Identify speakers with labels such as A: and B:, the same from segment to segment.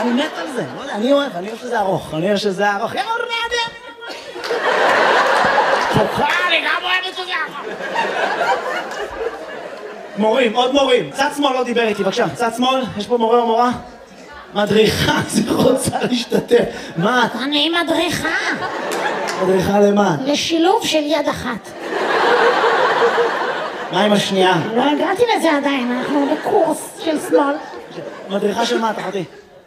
A: אני מת על זה, אני אוהב שזה ארוך, אני אוהב שזה ארוך. יאללה, נעדה! פוקה, אני גם אוהבת שזה ארוך. מורים, עוד מורים. צד שמאל לא דיבר איתי, בבקשה. צד שמאל, יש פה מורה או מורה? מדריכה, זה רוצה להשתתף. מה?
B: אני מדריכה.
A: מדריכה למה?
B: לשילוב של יד אחת.
A: מה עם השנייה?
B: לא הגעתי לזה עדיין, אנחנו בקורס של שמאל.
A: מדריכה של מה, אחותי?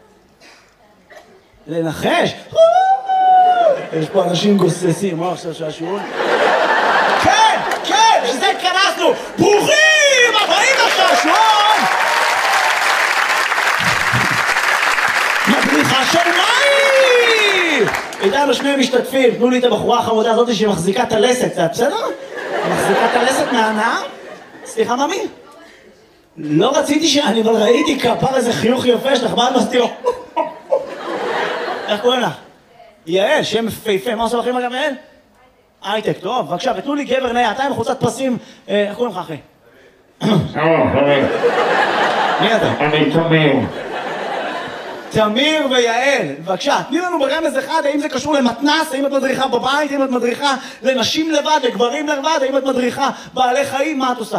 A: לנחש? יש פה אנשים גוססים, מה עכשיו שהשיעור? כן, כן, שזה התכנסנו! ברוכים הבאים לשעשועון! מדריכה של מים! איתנו שני משתתפים, תנו לי את הבחורה החמודה הזאת שמחזיקה את הלסת, זה בסדר? מחזיקה את הלסת מהנאה? סליחה, ממי? לא רציתי שאני, אבל ראיתי כפר איזה חיוך יפה שלך, מה את מסתירו? איך קוראים לך? יעל, שם פייפה, מה עושה לכם גם יעל? הייטק, טוב, בבקשה, ותנו לי גבר נאה, אתה עם חולצת פסים, איך קוראים לך אחי? מי אתה?
C: אני תמיר.
A: תמיר ויעל, בבקשה, תני לנו ברמז אחד, האם זה קשור למתנ"ס, האם את מדריכה בבית, האם את מדריכה לנשים לבד, לגברים לבד, האם את מדריכה בעלי חיים, מה את עושה?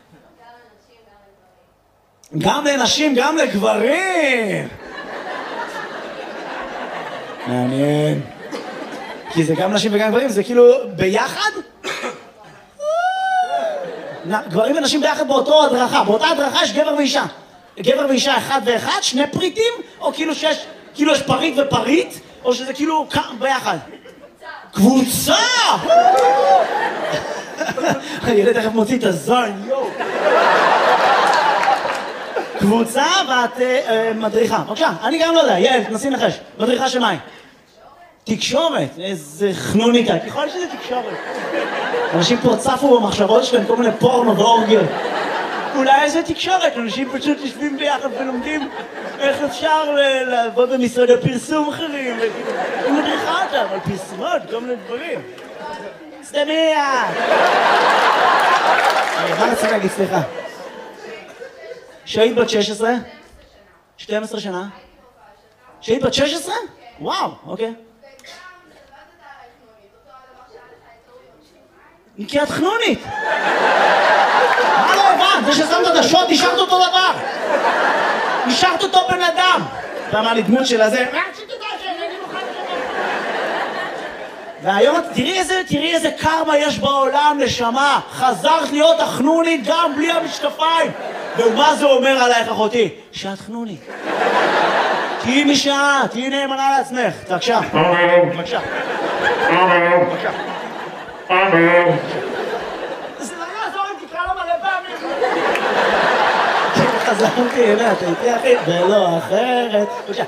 A: גם לנשים, גם לגברים! מעניין. כי זה גם נשים וגם גברים, זה כאילו ביחד? גברים ונשים ביחד באותו הדרכה, באותה הדרכה יש גבר ואישה. גבר ואישה אחד ואחד, שני פריטים, או כאילו יש פריט ופריט, או שזה כאילו ביחד? קבוצה! הילד תכף מוציא את הזין, יואו! קבוצה ואת מדריכה. בבקשה, אני גם לא יודע, יעל, תנסי לנחש. מדריכה של מה היא? תקשורת. איזה חנונית. יכול להיות שזה תקשורת. אנשים פה צפו במחשבות שלהם, כל מיני פורנו ואורגיות. אולי איזה תקשורת, אנשים פשוט יושבים ביחד ולומדים איך אפשר לעבוד במשרד הפרסום אחרים. היא מדריכה אותם על פרסומות, כל מיני דברים. סתמיה! מה אני רוצה להגיד, סליחה? שהיית בת 16? 12 שנה? שהיית בת 16? וואו, אוקיי. כי את חנונית! מה לא הבנת? זה ששמת את השוט, השארת אותו דבר! השארת אותו בן אדם! אתה אמר לי דמות של הזה... והיום תראי איזה קרמה יש בעולם, נשמה. חזרת להיות החנונית גם בלי המשקפיים. ומה זה אומר עלייך, אחותי? שאת חנונית. תהיי משעה, תהיי נאמנה לעצמך. בבקשה. בבקשה. בבקשה. זה לא יעזור אם תקרא לו מלא פעמים. חזרתי אליה, אתה איתי אחי? ולא אחרת. בבקשה.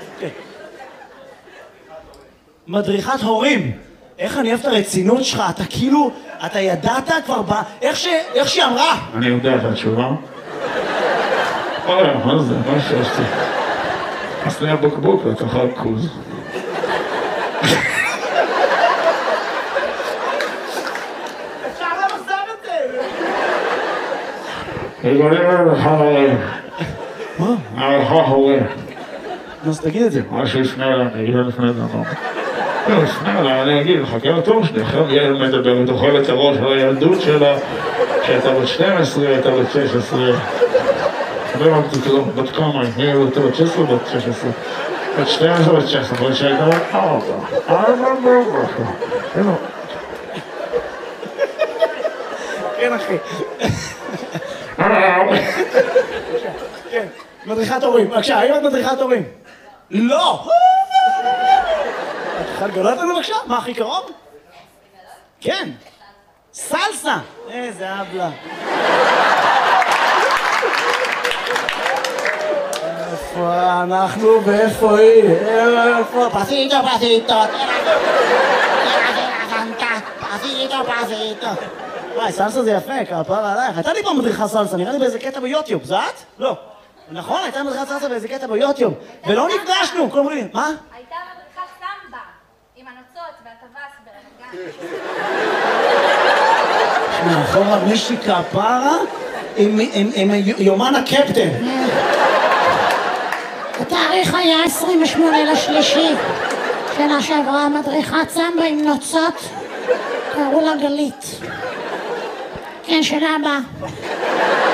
A: מדריכת הורים. איך אני אוהב את הרצינות שלך, אתה כאילו, אתה ידעת כבר איך שהיא אמרה.
C: אני יודע את התשובה. אוי, מה זה? מה שעשתי? עשני הבקבוק ותאכל כוז.
A: אפשר למחזר את זה.
C: יגולים עליך הורים.
A: מה?
C: עליך הורים.
A: אז תגיד את זה.
C: מה שיפנה אליי, אני אגיד לפני דבר. לא, יפנה אליי, אני אגיד, חכה לתור שלי, עכשיו ילד מדבר, תאכל את הראש על הילדות שלה, שהייתה בת 12, הייתה בת 16. לא אמרתי כלום, בת כמה, היא הייתה בת 16 בת 16. בת 12 בת 16, שהייתה בת 4. 4.
A: כן, אחי. כן, מדריכת הורים. בבקשה, האם את מדריכת הורים? לא! את יכולה לגלות לנו בבקשה? מה הכי קרוב? כן. סלסה! איזה אבלה. איפה אנחנו ואיפה היא? איפה? פסיטו, פסיטו. פסיטו, פסיטו. וואי, סלסה זה יפה, כפרה עלייך. הייתה לי פעם מדריכה סלסה, נראה לי באיזה קטע ביוטיוב, זה את? לא. נכון, הייתה מדריכת סלסה באיזה קטע ביוטיוב. ולא נפגשנו, כל מיני, מה?
D: הייתה מדריכה סמבה, עם הנוצות והטווס ברמת גן.
A: שמע, אחורה מישהי כפרה עם יומן הקפטן.
B: התאריך היה 28/3. שנה שעברה מדריכת סמבה עם נוצות, קראו לה גלית. כן, שנה הבאה.